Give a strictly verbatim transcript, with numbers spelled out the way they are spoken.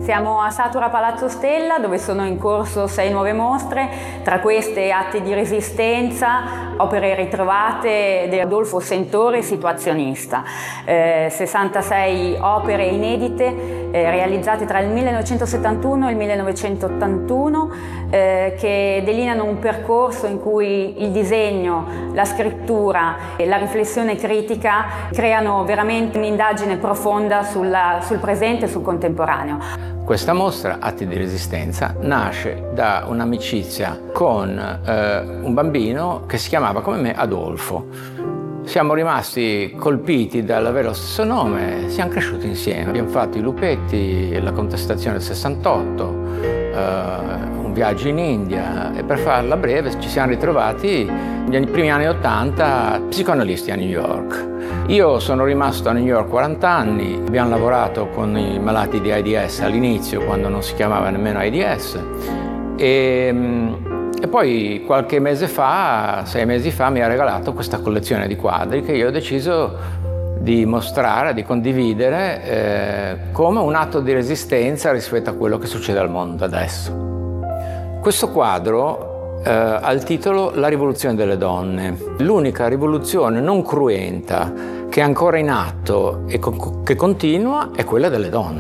Siamo a Satura Palazzo Stella, dove sono in corso sei nuove mostre, tra queste Atti di resistenza, opere ritrovate di Adolfo Sentore, situazionista, eh, sessantasei opere inedite eh, realizzate tra il millenovecentosettantuno e il millenovecentottantuno, eh, che delineano un percorso in cui il disegno, la scrittura e la riflessione critica creano veramente un'indagine profonda sulla, sul presente e sul contemporaneo. Questa mostra, Atti di resistenza, nasce da un'amicizia con eh, un bambino che si chiamava come me Adolfo. Siamo rimasti colpiti dall'avere lo stesso nome, siamo cresciuti insieme. Abbiamo fatto i lupetti, la contestazione del sessantotto, eh, un viaggio in India, e per farla breve ci siamo ritrovati negli primi anni ottanta psicoanalisti a New York. Io sono rimasto a New York quaranta anni, abbiamo lavorato con i malati di AIDS all'inizio, quando non si chiamava nemmeno AIDS, e, e poi qualche mese fa, sei mesi fa, mi ha regalato questa collezione di quadri che io ho deciso di mostrare, di condividere eh, come un atto di resistenza rispetto a quello che succede al mondo adesso. Questo quadro eh, ha il titolo La rivoluzione delle donne, l'unica rivoluzione non cruenta che è ancora in atto e co- che continua è quella delle donne.